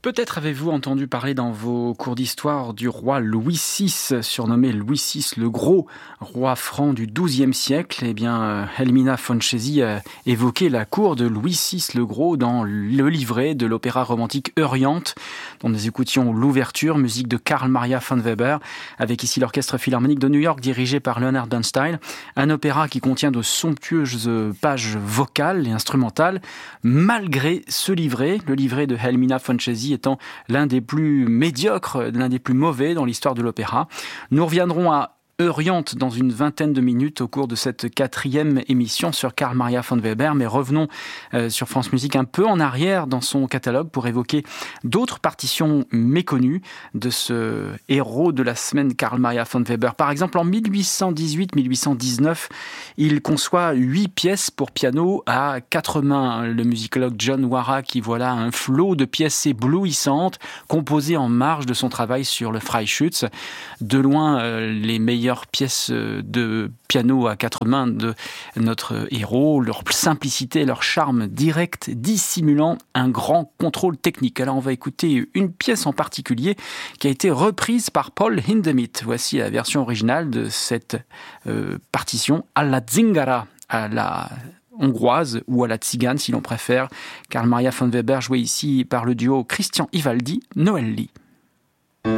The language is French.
Peut-être avez-vous entendu parler dans vos cours d'histoire du roi Louis VI, surnommé Louis VI le Gros, roi franc du XIIe siècle. Eh bien, Helmina Fontchesi a évoqué la cour de Louis VI le Gros dans le livret de l'opéra romantique Euryanthe, dont nous écoutions l'ouverture, musique de Carl Maria von Weber, avec ici l'Orchestre Philharmonique de New York dirigé par Leonard Bernstein. Un opéra qui contient de somptueuses pages vocales et instrumentales. Malgré ce livret, le livret de Helmina Fontchesi étant l'un des plus médiocres, l'un des plus mauvais dans l'histoire de l'opéra. Nous reviendrons à Euryanthe dans une vingtaine de minutes au cours de cette 4e émission sur Carl Maria von Weber, mais revenons sur France Musique un peu en arrière dans son catalogue pour évoquer d'autres partitions méconnues de ce héros de la semaine Carl Maria von Weber. Par exemple, en 1818-1819, il conçoit 8 pièces pour piano à 4 mains. Le musicologue John Warrack y voilà un flot de pièces éblouissantes composées en marge de son travail sur le Freischütz. De loin, les meilleures pièces de piano à 4 mains de notre héros, leur simplicité, leur charme direct, dissimulant un grand contrôle technique. Alors on va écouter une pièce en particulier qui a été reprise par Paul Hindemith. Voici la version originale de cette partition alla zingara, à la hongroise ou à la tzigane si l'on préfère. Carl Maria von Weber joué ici par le duo Christian Ivaldi, Noël Lee.